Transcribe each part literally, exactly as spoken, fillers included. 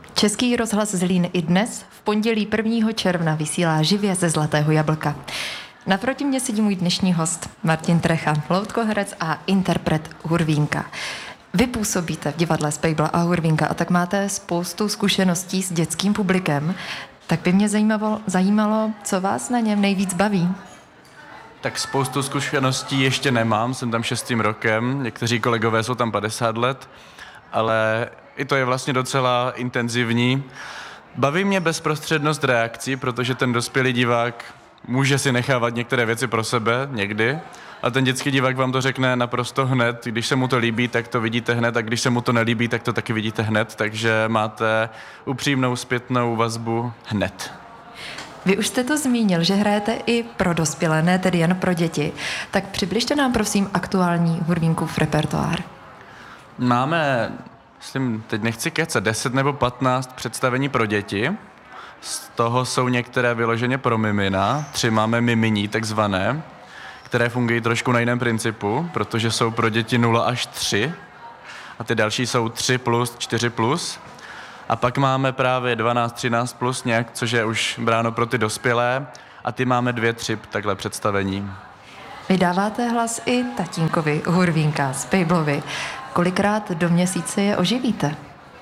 Český rozhlas Zlín i dnes v pondělí prvního června vysílá živě ze Zlatého jablka. Naproti mě sedí můj dnešní host Martin Trecha, loutkoherec a interpret Hurvínka. Vy působíte v divadle Spejbla a Hurvínka a tak máte spoustu zkušeností s dětským publikem. Tak by mě zajímalo, zajímalo, co vás na něm nejvíc baví. Tak spoustu zkušeností ještě nemám, jsem tam šestým rokem, někteří kolegové jsou tam padesát let, ale i to je vlastně docela intenzivní. Baví mě bezprostřednost reakcí, protože ten dospělý divák může si nechávat některé věci pro sebe někdy, a ten dětský divák vám to řekne naprosto hned. Když se mu to líbí, tak to vidíte hned, a když se mu to nelíbí, tak to taky vidíte hned, takže máte upřímnou zpětnou vazbu hned. Vy už jste to zmínil, že hrajete i pro dospělé, ne tedy jen pro děti. Tak přibližte nám prosím aktuální Hurvínkův repertoár. Máme, myslím, teď nechci kecat, deset nebo patnáct představení pro děti. Z toho jsou některé vyloženě pro mimina, tři máme miminí takzvané, které fungují trošku na jiném principu, protože jsou pro děti nula až tři a ty další jsou tři plus, čtyři plus. A pak máme právě dvanáct, třináct plus nějak, což je už bráno pro ty dospělé, a ty máme dvě, tři takhle představení. Vy dáváte hlas i tatínkovi Hurvínka, Spejblovi. Kolikrát do měsíce je oživíte?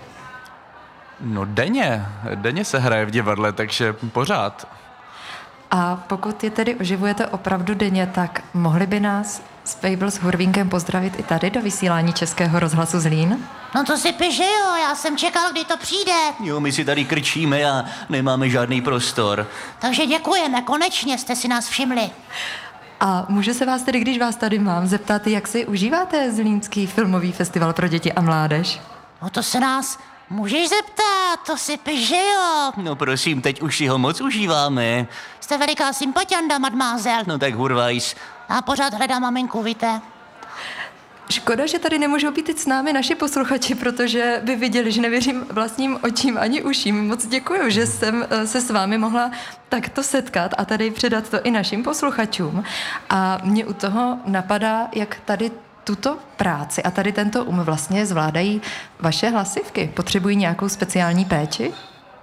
No denně, denně se hraje v divadle, takže pořád. A pokud je tedy oživujete opravdu denně, tak mohli by nás Spejbl s Hurvínkem pozdravit i tady do vysílání Českého rozhlasu Zlín? No to si piš, jo, já jsem čekal, kdy to přijde. Jo, my si tady krčíme a nemáme žádný prostor. Takže děkujeme, konečně jste si nás všimli. A můžu se vás tedy, když vás tady mám, zeptat, jak si užíváte Zlínský filmový festival pro děti a mládež? No to se nás můžeš zeptat, to si piš, že jo. No prosím, teď už si ho moc užíváme. Jste veliká sympatianda, mademoiselle. No tak hurvajs. Já pořád hledám maminku, víte. Škoda, že tady nemůžou být teď s námi naši posluchači, protože by viděli, že nevěřím vlastním očím ani uším. Moc děkuju, že jsem se s vámi mohla takto setkat a tady předat to i našim posluchačům. A mě u toho napadá, jak tady tuto práci a tady tento um vlastně zvládají vaše hlasivky. Potřebují nějakou speciální péči?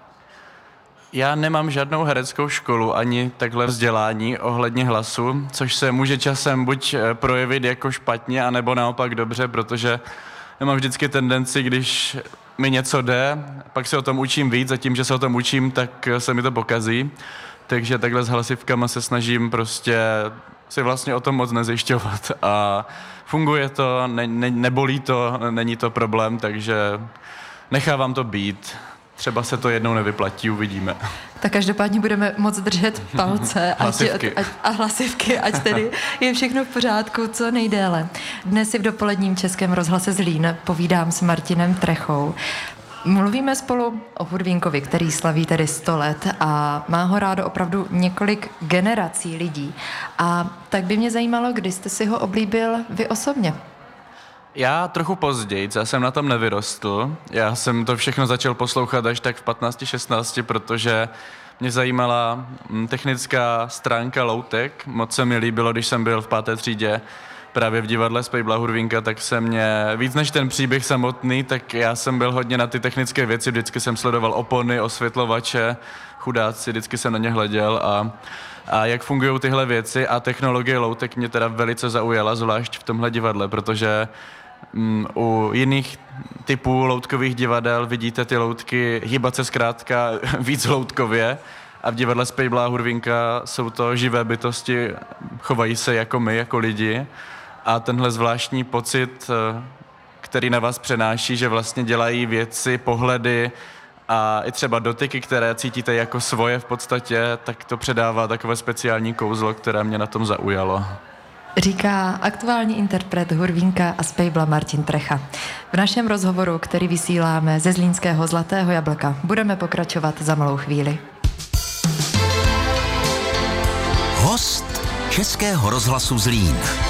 Já nemám žádnou hereckou školu ani takhle vzdělání ohledně hlasu, což se může časem buď projevit jako špatně, anebo naopak dobře, protože já mám vždycky tendenci, když mi něco jde, pak se o tom učím víc a tím, že se o tom učím, tak se mi to pokazí. Takže takhle s hlasivkama se snažím prostě si vlastně o tom moc nezjišťovat a funguje to, ne, ne, nebolí to, není to problém, takže nechávám to být. Třeba se to jednou nevyplatí, uvidíme. Tak každopádně budeme moc držet palce hlasivky. Ať, ať, a hlasivky, ať tedy je všechno v pořádku co nejdéle. Dnes si v dopoledním Českém rozhlase Zlín povídám s Martinem Trechou. Mluvíme spolu o Hurvínkovi, který slaví tedy sto let a má ho rádo opravdu několik generací lidí. A tak by mě zajímalo, kdy jste si ho oblíbil vy osobně. Já trochu později, já jsem na tom nevyrostl. Já jsem to všechno začal poslouchat až tak v patnácti, šestnácti, protože mě zajímala technická stránka loutek. Moc se mi líbilo, když jsem byl v páté třídě právě v divadle Spejbla Hurvínka, tak se mě, víc než ten příběh samotný, tak já jsem byl hodně na ty technické věci, vždycky jsem sledoval opony, osvětlovače, chudáci, vždycky jsem na ně hleděl a, a jak fungují tyhle věci a technologie loutek mě teda velice zaujala, zvlášť v tomhle divadle, protože mm, u jiných typů loutkových divadel vidíte ty loutky hýbat se zkrátka víc loutkově, a v divadle Spejbla a Hurvínka jsou to živé bytosti, chovají se jako my, jako lidi. A tenhle zvláštní pocit, který na vás přenáší, že vlastně dělají věci, pohledy a i třeba dotyky, které cítíte jako svoje v podstatě, tak to předává takové speciální kouzlo, které mě na tom zaujalo. Říká aktuální interpret Hurvínka a Spejbla Martin Trecha. V našem rozhovoru, který vysíláme ze Zlínského Zlatého jablka, budeme pokračovat za malou chvíli. Host Českého rozhlasu Zlín.